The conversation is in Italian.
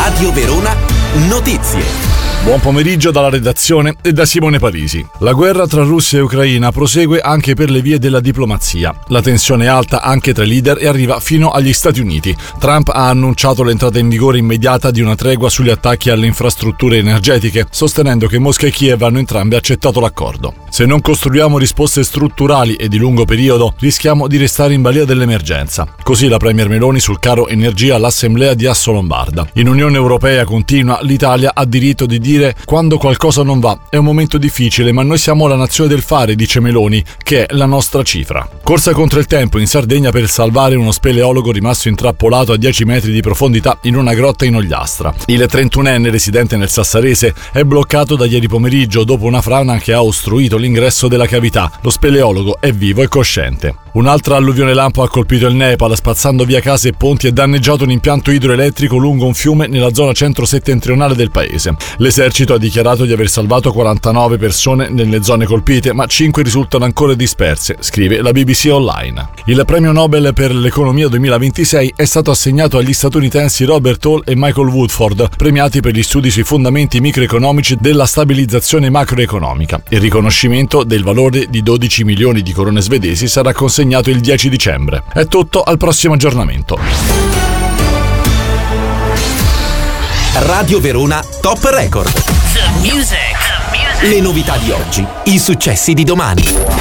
Radio Verona Notizie. Buon pomeriggio dalla redazione e da Simone Parisi. La guerra tra Russia e Ucraina prosegue anche per le vie della diplomazia. La tensione è alta anche tra i leader e arriva fino agli Stati Uniti. Trump ha annunciato l'entrata in vigore immediata di una tregua sugli attacchi alle infrastrutture energetiche, sostenendo che Mosca e Kiev hanno entrambe accettato l'accordo. Se non costruiamo risposte strutturali e di lungo periodo, rischiamo di restare in balia dell'emergenza. Così la Premier Meloni sul caro energia all'Assemblea di Assolombarda. In Unione Europea, continua, l'Italia ha diritto di dire quando qualcosa non va. È un momento difficile, ma noi siamo la nazione del fare, dice Meloni, che è la nostra cifra. Corsa contro il tempo in Sardegna per salvare uno speleologo rimasto intrappolato a 10 metri di profondità in una grotta in Ogliastra. Il 31enne residente nel Sassarese è bloccato da ieri pomeriggio dopo una frana che ha ostruito l'ingresso della cavità. Lo speleologo è vivo e cosciente. Un'altra alluvione lampo ha colpito il Nepal, spazzando via case e ponti e danneggiato un impianto idroelettrico lungo un fiume nella zona centro-settentrionale del paese. L'esercito ha dichiarato di aver salvato 49 persone nelle zone colpite, ma 5 risultano ancora disperse, scrive la BBC Online. Il premio Nobel per l'economia 2026 è stato assegnato agli statunitensi Robert Hall e Michael Woodford, premiati per gli studi sui fondamenti microeconomici della stabilizzazione macroeconomica. Il riconoscimento del valore di 12 milioni di corone svedesi sarà consegnato il 10 dicembre. È tutto, al prossimo aggiornamento. Radio Verona Top Record. The music. Le novità di oggi, i successi di domani.